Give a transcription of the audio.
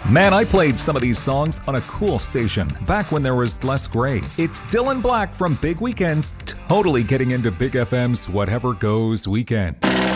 Man, I played some of these songs on a cool station back when there was less gray. It's Dylan Black from Big Weekends, totally getting into Big FM's Whatever Goes weekend.